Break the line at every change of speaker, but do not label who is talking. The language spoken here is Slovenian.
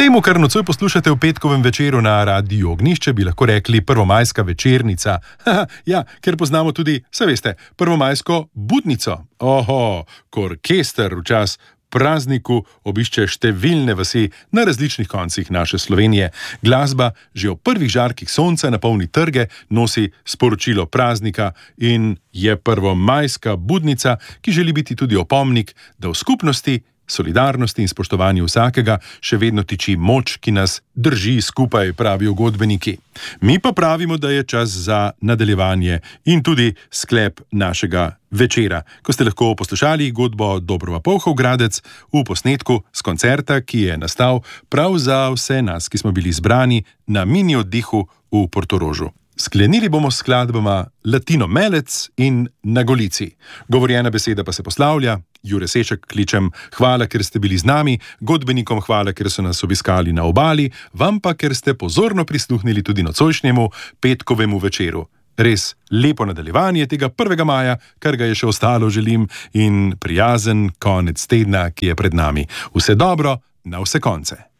Temu, kar nocoj poslušate v petkovem večeru na Radiu Ognjišče, bi lahko rekli prvomajska večernica. Ja, ker poznamo tudi, saj veste, prvomajsko budnico. Ko orkester včas prazniku obišče številne vasi na različnih koncih naše Slovenije. Glasba že ob prvih žarkih sonca napolni trge, nosi sporočilo praznika in je prvomajska budnica, ki želi biti tudi opomnik, da v skupnosti, solidarnosti in spoštovanju vsakega še vedno tiči moč, ki nas drži skupaj, pravijo godbeniki. Mi pa pravimo, da je čas za nadaljevanje in tudi sklep našega večera, ko ste lahko poslušali godbo Dobrova Polhov Gradec v posnetku s koncerta, ki je nastal prav za vse nas, ki smo bili zbrani na mini oddihu v Portorožu. Sklenili bomo s skladbama Latino Melec in Na Golici. Govorjena beseda pa se poslavlja. Jure Seček kličem, hvala, ker ste bili z nami, godbenikom hvala, ker so nas obiskali na obali, vam pa, ker ste pozorno prisluhnili tudi nocojšnjemu petkovemu večeru. Res lepo nadaljevanje tega 1. maja, kar ga je še ostalo, želim, in prijazen konec tedna, ki je pred nami. Vse dobro, na vse konce.